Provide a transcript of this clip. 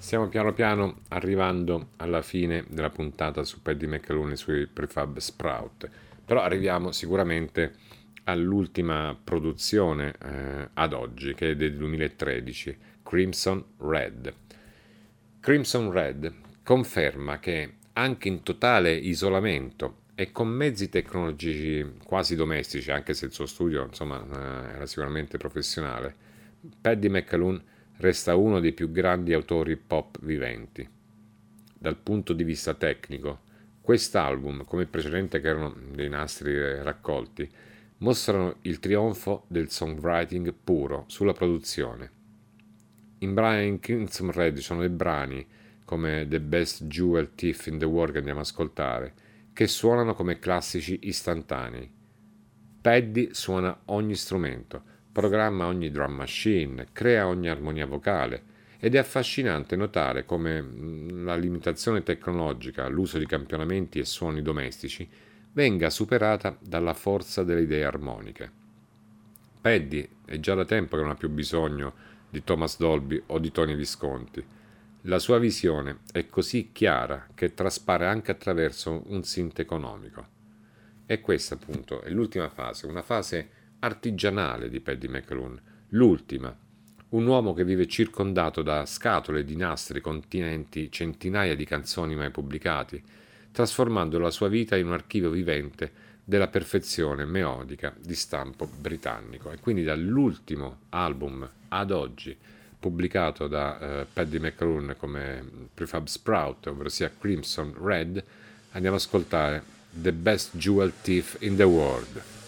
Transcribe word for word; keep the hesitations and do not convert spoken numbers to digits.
Stiamo piano piano arrivando alla fine della puntata su Paddy McAloon e sui prefab Sprout, però arriviamo sicuramente all'ultima produzione eh, ad oggi, che è del duemilatredici, Crimson Red. Crimson Red conferma che anche in totale isolamento e con mezzi tecnologici quasi domestici, anche se il suo studio insomma eh, era sicuramente professionale, Paddy McAloon resta uno dei più grandi autori pop viventi. Dal punto di vista tecnico, quest'album, come il precedente che erano dei nastri raccolti, mostrano il trionfo del songwriting puro sulla produzione. In Brian Crimson Red ci sono dei brani come The Best Jewel Thief in the World che andiamo ad ascoltare, che suonano come classici istantanei. Paddy suona ogni strumento, programma ogni drum machine, crea ogni armonia vocale ed è affascinante notare come mm, la limitazione tecnologica, l'uso di campionamenti e suoni domestici venga superata dalla forza delle idee armoniche. Paddy è già da tempo che non ha più bisogno di Thomas Dolby o di Tony Visconti. La sua visione è così chiara che traspare anche attraverso un synth economico. E questa appunto è l'ultima fase, una fase artigianale di Paddy McAloon, l'ultima. Un uomo che vive circondato da scatole di nastri contenenti centinaia di canzoni mai pubblicati, trasformando la sua vita in un archivio vivente della perfezione melodica di stampo britannico. E quindi dall'ultimo album ad oggi pubblicato da eh, Paddy McAloon come Prefab Sprout, ovvero sia Crimson Red, andiamo ad ascoltare The Best Jewel Thief in the World.